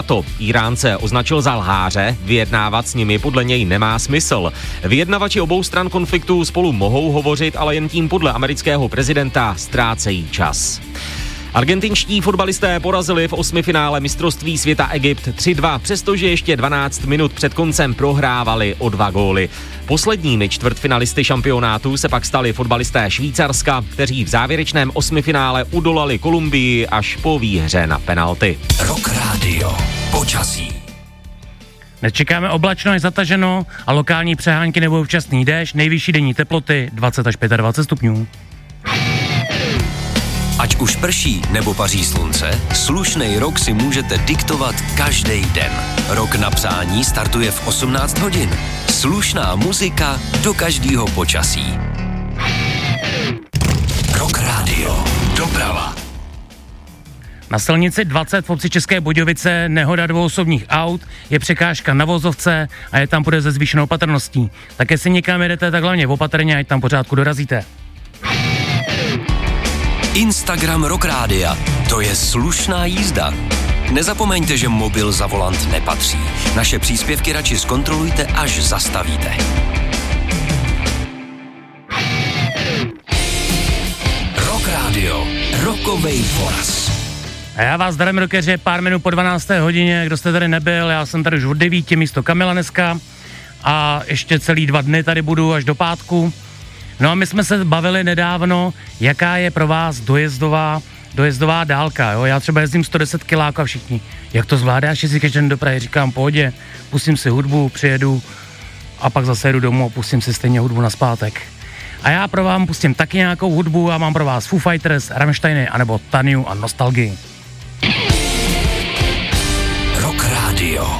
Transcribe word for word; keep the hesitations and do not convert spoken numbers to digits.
to Iránce označil za lháře, vyjednávat s nimi podle něj nemá smysl. Vyjednavači obou stran konfliktu spolu mohou hovořit, ale jen tím podle amerického prezidenta ztrácejí čas. Argentinští fotbalisté porazili v osmifinále mistrovství světa Egypt tři dva, přestože ještě dvanáct minut před koncem prohrávali o dva góly. Posledními čtvrtfinalisty šampionátu se pak stali fotbalisté Švýcarska, kteří v závěrečném osmifinále udolali Kolumbii až po výhře na penalty. Rock Radio. Počasí. Nečekáme oblačno až zataženo a lokální přehánky nebo včasný déšť, nejvyšší denní teploty dvacet až dvacet pět stupňů. Ať už prší nebo paří slunce, slušnej rok si můžete diktovat každý den. Rok na přání startuje v osmnáct hodin. Slušná muzika do každého počasí. Rock Radio. Doprava. Na silnici dvacet v obci České Budějovice nehoda dvou osobních aut, je překážka na vozovce a je tam bude se zvýšenou opatrností. Tak jestli někam jedete, tak hlavně opatrně, ať tam pořádku dorazíte. Instagram Rock Rádia. To je slušná jízda. Nezapomeňte, že mobil za volant nepatří. Naše příspěvky radši zkontrolujte, až zastavíte. Rock Radio. Rockovej Foras. A já vás zdravím, rockeři, pár minut po dvanácté hodině, kdo jste tady nebyl, já jsem tady už od devíti místo Kamila dneska a ještě celý dva dny tady budu až do pátku. No a my jsme se bavili nedávno, jaká je pro vás dojezdová, dojezdová dálka, jo? Já třeba jezdím sto deset kiláků a všichni, jak to zvládáš, jestli každý den do Prahy, říkám, pohodě, pustím si hudbu, přijedu a pak zase jedu domů a pustím si stejně hudbu nazpátek. A já pro vám pustím taky nějakou hudbu a mám pro vás Foo Fighters, Rammsteiny anebo Taniu a Nostalgii. Rock Radio.